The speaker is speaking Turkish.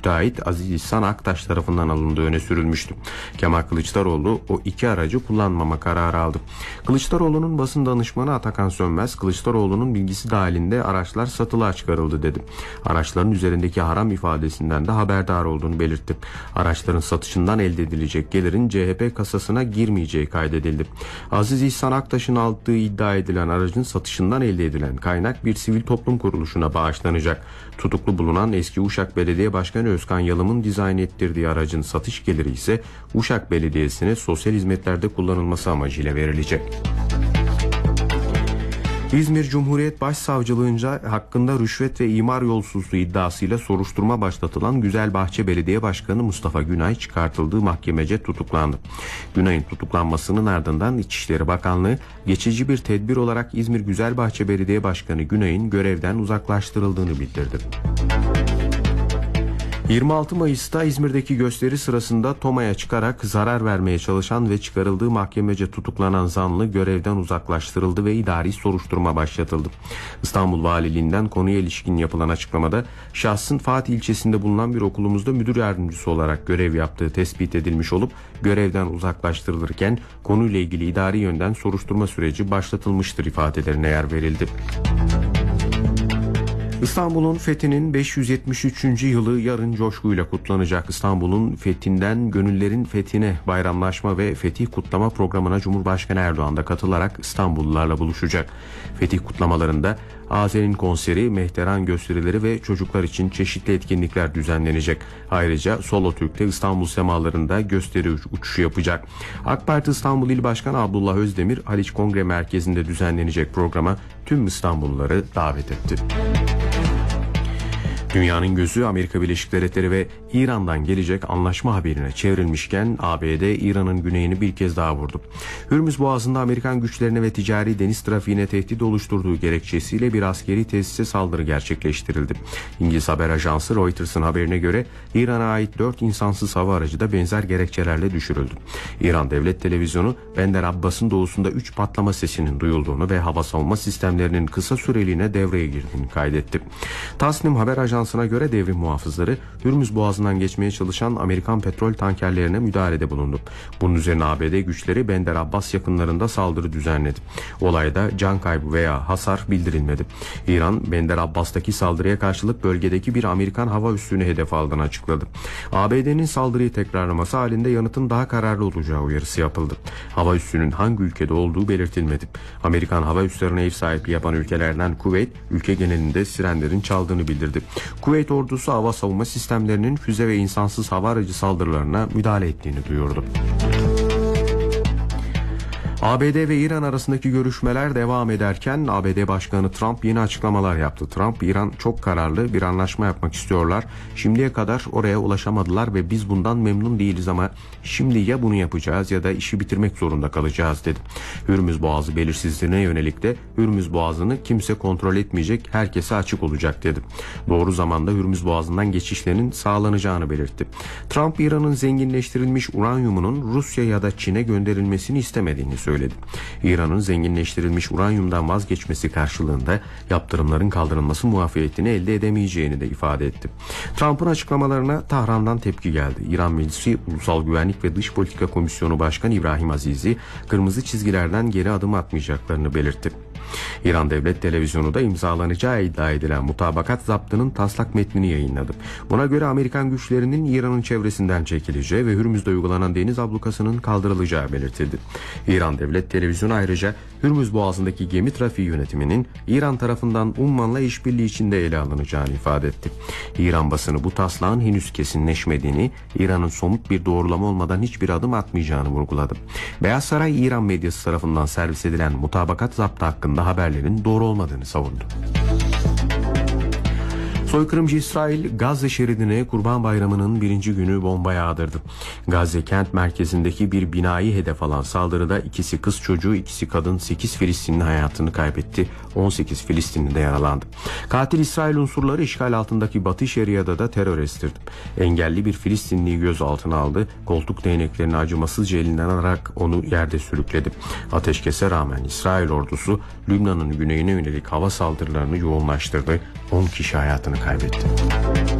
müteahhit Aziz İhsan Aktaş tarafından alındığı öne sürülmüştü. Kemal Kılıçdaroğlu o iki aracı kullanmama kararı aldı. Kılıçdaroğlu'nun basın danışmanı Atakan Sönmez, Kılıçdaroğlu'nun bilgisi dahilinde araçlar satılığa çıkarıldı dedi. Araçların üzerindeki haram ifadesinden de haberdar olduğunu belirtti. Araçların satışından elde edilecek gelirin CHP kasasına girmeyeceği kaydedildi. Aziz İhsan Aktaş'ın aldığı iddia edilen aracın satışından elde edilen kaynak bir sivil toplum kuruluşuna bağışlanacak. Tutuklu bulunan eski Uşak Belediye Başkanı Özkan Yalım'ın dizayn ettirdiği aracın satış geliri ise Uşak Belediyesi'ne sosyal hizmetlerde kullanılması amacıyla verilecek. İzmir Cumhuriyet Başsavcılığınca hakkında rüşvet ve imar yolsuzluğu iddiasıyla soruşturma başlatılan Güzelbahçe Belediye Başkanı Mustafa Günay çıkartıldığı mahkemece tutuklandı. Günay'ın tutuklanmasının ardından İçişleri Bakanlığı geçici bir tedbir olarak İzmir Güzelbahçe Belediye Başkanı Günay'ın görevden uzaklaştırıldığını bildirdi. 26 Mayıs'ta İzmir'deki gösteri sırasında Toma'ya çıkarak zarar vermeye çalışan ve çıkarıldığı mahkemece tutuklanan zanlı görevden uzaklaştırıldı ve idari soruşturma başlatıldı. İstanbul Valiliğinden konuya ilişkin yapılan açıklamada şahsın Fatih ilçesinde bulunan bir okulumuzda müdür yardımcısı olarak görev yaptığı tespit edilmiş olup görevden uzaklaştırılırken konuyla ilgili idari yönden soruşturma süreci başlatılmıştır ifadelerine yer verildi. İstanbul'un fethinin 573. yılı yarın coşkuyla kutlanacak. İstanbul'un fethinden gönüllerin fethine bayramlaşma ve fetih kutlama programına Cumhurbaşkanı Erdoğan da katılarak İstanbullularla buluşacak. Fetih kutlamalarında Azer'in konseri, mehteran gösterileri ve çocuklar için çeşitli etkinlikler düzenlenecek. Ayrıca Solo Türk'te İstanbul semalarında gösteri uçuşu yapacak. AK Parti İstanbul İl Başkanı Abdullah Özdemir, Haliç Kongre Merkezi'nde düzenlenecek programa tüm İstanbulluları davet etti. Dünyanın gözü Amerika Birleşik Devletleri ve İran'dan gelecek anlaşma haberine çevrilmişken ABD İran'ın güneyini bir kez daha vurdu. Hürmüz Boğazı'nda Amerikan güçlerine ve ticari deniz trafiğine tehdit oluşturduğu gerekçesiyle bir askeri tesise saldırı gerçekleştirildi. İngiliz haber ajansı Reuters'ın haberine göre İran'a ait 4 insansız hava aracı da benzer gerekçelerle düşürüldü. İran Devlet Televizyonu Bender Abbas'ın doğusunda 3 patlama sesinin duyulduğunu ve hava savunma sistemlerinin kısa süreliğine devreye girdiğini kaydetti. Tasnim haber ajansına göre devrim muhafızları Hürmüz Boğazı'ndan geçmeye çalışan Amerikan petrol tankerlerine müdahalede bulundu. Bunun üzerine ABD güçleri Bender Abbas yakınlarında saldırı düzenledi. Olayda can kaybı veya hasar bildirilmedi. İran, Bender Abbas'taki saldırıya karşılık bölgedeki bir Amerikan hava üssünü hedef aldığını açıkladı. ABD'nin saldırıyı tekrarlaması halinde yanıtın daha kararlı olacağı uyarısı yapıldı. Hava üssünün hangi ülkede olduğu belirtilmedi. Amerikan hava üslerine ev sahipliği yapan ülkelerden Kuveyt, ülke genelinde sirenlerin çaldığını bildirdi. Kuveyt ordusu hava savunma sistemlerinin füze ve insansız hava aracı saldırılarına müdahale ettiğini duyurdu. ABD ve İran arasındaki görüşmeler devam ederken ABD Başkanı Trump yeni açıklamalar yaptı. Trump, İran çok kararlı bir anlaşma yapmak istiyorlar. Şimdiye kadar oraya ulaşamadılar ve biz bundan memnun değiliz ama şimdi ya bunu yapacağız ya da işi bitirmek zorunda kalacağız dedi. Hürmüz Boğazı belirsizliğine yönelik de Hürmüz Boğazı'nı kimse kontrol etmeyecek, herkese açık olacak dedi. Doğru zamanda Hürmüz Boğazı'ndan geçişlerin sağlanacağını belirtti. Trump, İran'ın zenginleştirilmiş uranyumunun Rusya ya da Çin'e gönderilmesini istemediğini söyledi. İran'ın zenginleştirilmiş uranyumdan vazgeçmesi karşılığında yaptırımların kaldırılması muafiyetini elde edemeyeceğini de ifade etti. Trump'ın açıklamalarına Tahran'dan tepki geldi. İran Meclisi Ulusal Güvenlik ve Dış Politika Komisyonu Başkanı İbrahim Azizi, kırmızı çizgilerden geri adım atmayacaklarını belirtti. İran Devlet Televizyonu da imzalanacağı iddia edilen mutabakat zaptının taslak metnini yayınladı. Buna göre Amerikan güçlerinin İran'ın çevresinden çekileceği ve Hürmüz'de uygulanan deniz ablukasının kaldırılacağı belirtildi. İran Devlet Televizyonu ayrıca Hürmüz Boğazı'ndaki gemi trafiği yönetiminin İran tarafından Umman'la işbirliği içinde ele alınacağını ifade etti. İran basını bu taslağın henüz kesinleşmediğini, İran'ın somut bir doğrulama olmadan hiçbir adım atmayacağını vurguladı. Beyaz Saray, İran medyası tarafından servis edilen mutabakat zaptı hakkında haberlerin doğru olmadığını savundu. Soykırımcı İsrail, Gazze şeridine Kurban Bayramı'nın birinci günü bomba yağdırdı. Gazze kent merkezindeki bir binayı hedef alan saldırıda ikisi kız çocuğu, ikisi kadın, 8 Filistinli hayatını kaybetti. 18 Filistinli de yaralandı. Katil İsrail unsurları işgal altındaki Batı Şeria'da da terör estirdi. Engelli bir Filistinliyi gözaltına aldı. Koltuk değneklerini acımasızca elinden alarak onu yerde sürükledi. Ateşkese rağmen İsrail ordusu Lübnan'ın güneyine yönelik hava saldırılarını yoğunlaştırdı. 10 kişi hayatını kaybetti.